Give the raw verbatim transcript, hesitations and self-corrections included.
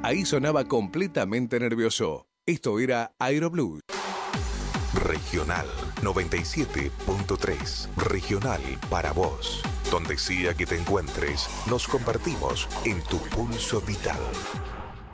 Ahí sonaba completamente nervioso. Esto era Aeroblues. Regional noventa y siete punto tres. Regional para vos. Donde sea que te encuentres, nos compartimos en tu pulso vital.